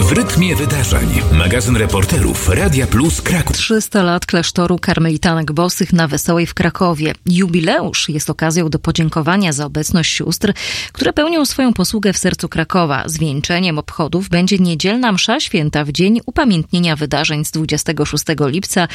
W rytmie wydarzeń. Magazyn reporterów Radia Plus Kraków. 300 lat klasztoru karmelitanek bosych na Wesołej w Krakowie. Jubileusz jest okazją do podziękowania za obecność sióstr, które pełnią swoją posługę w sercu Krakowa. Zwieńczeniem obchodów będzie niedzielna msza święta w dzień upamiętnienia wydarzeń z 26 lipca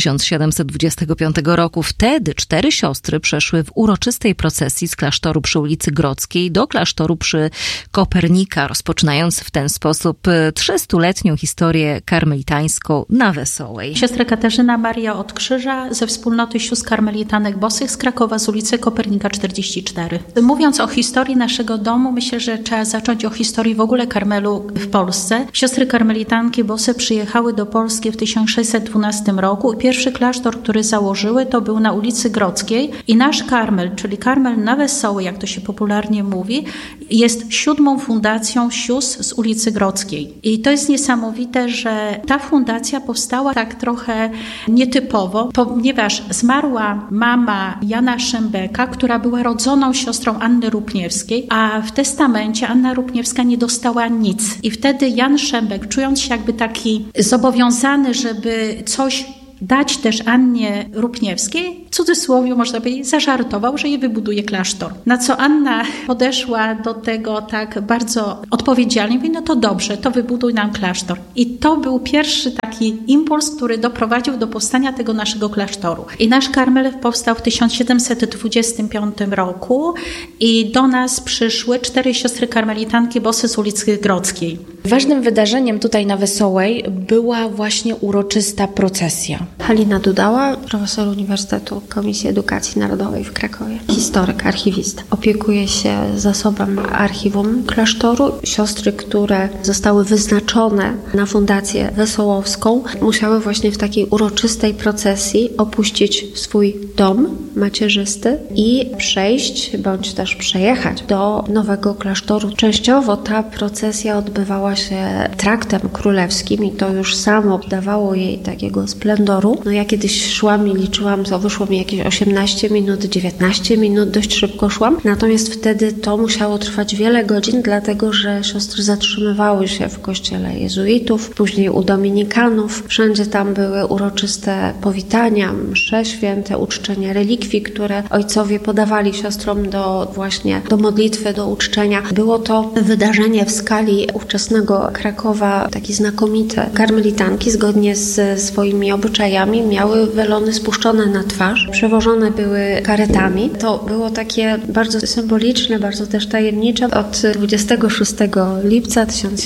1725 roku. Wtedy 4 siostry przeszły w uroczystej procesji z klasztoru przy ulicy Grodzkiej do klasztoru przy Kopernika, rozpoczynając w ten sposób 300-letnią historię karmelitańską na Wesołej. Siostra Katarzyna Maria od Krzyża ze wspólnoty sióstr karmelitanek bosych z Krakowa z ulicy Kopernika 44. Mówiąc o historii naszego domu, myślę, że trzeba zacząć o historii w ogóle Karmelu w Polsce. Siostry karmelitanki bose przyjechały do Polski w 1612 roku. Pierwszy klasztor, który założyły, to był na ulicy Grodzkiej i nasz Karmel, czyli Karmel na Wesołej, jak to się popularnie mówi, jest 7. fundacją sióstr z ulicy Grodzkiej. I to jest niesamowite, że ta fundacja powstała tak trochę nietypowo, ponieważ zmarła mama Jana Szembeka, która była rodzoną siostrą Anny Rupniewskiej, a w testamencie Anna Rupniewska nie dostała nic. I wtedy Jan Szembek, czując się jakby taki zobowiązany, żeby coś dać też Annie Rupniewskiej, w cudzysłowie można powiedzieć, zażartował, że jej wybuduje klasztor. Na co Anna podeszła do tego tak bardzo odpowiedzialnie, mówi, no to dobrze, to wybuduj nam klasztor. I to był pierwszy taki impuls, który doprowadził do powstania tego naszego klasztoru. I nasz Karmel powstał w 1725 roku i do nas przyszły 4 siostry karmelitanki bose z ulicy Grodzkiej. Ważnym wydarzeniem tutaj na Wesołej była właśnie uroczysta procesja. Halina Dudała, profesor Uniwersytetu Komisji Edukacji Narodowej w Krakowie, historyk, archiwista. Opiekuje się zasobem archiwum klasztoru. Siostry, które zostały wyznaczone na fundację wesołowską, musiały właśnie w takiej uroczystej procesji opuścić swój dom macierzysty i przejść, bądź też przejechać do nowego klasztoru. Częściowo ta procesja odbywała się traktem królewskim i to już samo dawało jej takiego splendoru. No ja kiedyś szłam i liczyłam, to wyszło mi jakieś 18 minut, 19 minut, dość szybko szłam. Natomiast wtedy to musiało trwać wiele godzin, dlatego że siostry zatrzymywały się w kościele jezuitów, później u dominikanów. Wszędzie tam były uroczyste powitania, msze święte, uczczenie relikwii, które ojcowie podawali siostrom do modlitwy, do uczczenia. Było to wydarzenie w skali ówczesnego Krakowa, takie znakomite. Karmelitanki zgodnie z swoimi obyczajami miały welony spuszczone na twarz, przewożone były karetami. To było takie bardzo symboliczne, bardzo też tajemnicze. Od 26 lipca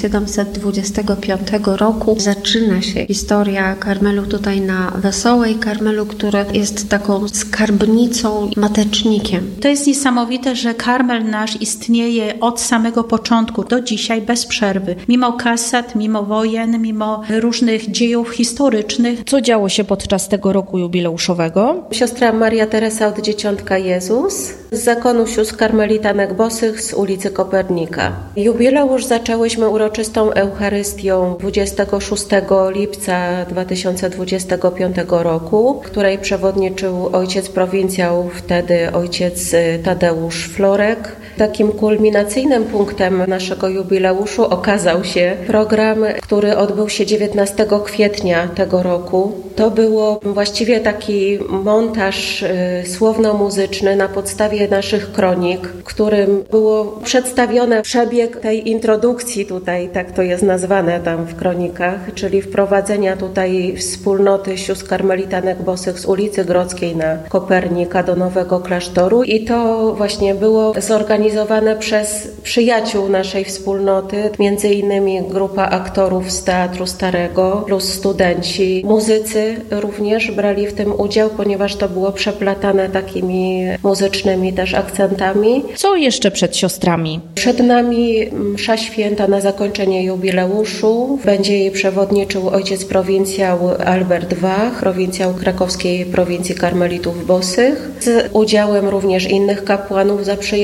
1725 roku zaczyna się historia Karmelu tutaj na Wesołej. Karmelu, który jest taką skarbnicą, matecznikiem. To jest niesamowite, że Karmel nasz istnieje od samego początku do dzisiaj bez przerwy. Mimo kasat, mimo wojen, mimo różnych dziejów historycznych. Co działo się podczas tego roku jubileuszowego? Siostra Maria Teresa od Dzieciątka Jezus z zakonu sióstr karmelitanek bosych z ulicy Kopernika. Jubileusz zaczęłyśmy uroczystą Eucharystią 26 lipca 2025 roku, której przewodniczył ojciec prowincjał, wtedy ojciec Tadeusz Florek. Takim kulminacyjnym punktem naszego jubileuszu okazał się program, który odbył się 19 kwietnia tego roku. To było właściwie taki montaż słowno-muzyczny na podstawie naszych kronik, w którym było przedstawiony przebieg tej introdukcji tutaj, tak to jest nazwane tam w kronikach, czyli wprowadzenia tutaj wspólnoty sióstr karmelitanek bosych z ulicy Grodzkiej na Kopernika do nowego klasztoru i to właśnie było zorganizowane przez przyjaciół naszej wspólnoty, między innymi grupa aktorów z Teatru Starego plus studenci, muzycy również brali w tym udział, ponieważ to było przeplatane takimi muzycznymi też akcentami. Co jeszcze przed siostrami? Przed nami msza święta na zakończenie jubileuszu. Będzie jej przewodniczył ojciec prowincjał Albert Wach, prowincjał krakowskiej prowincji karmelitów bosych, z udziałem również innych kapłanów zaprzyjaźnionych.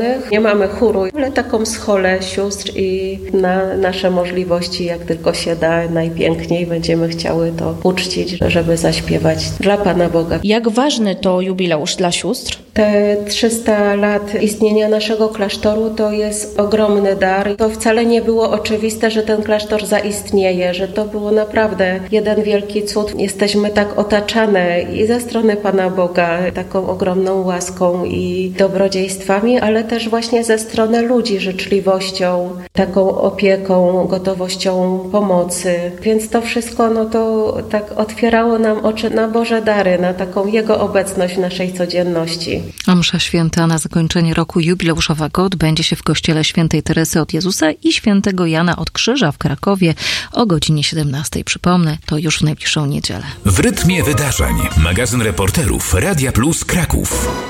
zaproszonych. Nie mamy chóru, ale taką scholę sióstr i na nasze możliwości, jak tylko się da, najpiękniej będziemy chciały to uczcić, żeby zaśpiewać dla Pana Boga. Jak ważny to jubileusz dla sióstr? Te 300 lat istnienia naszego klasztoru to jest ogromny dar. To wcale nie było oczywiste, że ten klasztor zaistnieje, że to było naprawdę jeden wielki cud. Jesteśmy tak otaczane i ze strony Pana Boga taką ogromną łaską i dobrodziejstwami, ale też właśnie ze strony ludzi życzliwością, taką opieką, gotowością pomocy. Więc to wszystko to tak otwierało nam oczy na Boże dary, na taką Jego obecność w naszej codzienności. A msza święta na zakończenie roku jubileuszowego odbędzie się w kościele Świętej Teresy od Jezusa i Świętego Jana od Krzyża w Krakowie o godzinie 17. Przypomnę, to już w najbliższą niedzielę. W rytmie wydarzeń. Magazyn reporterów Radia Plus Kraków.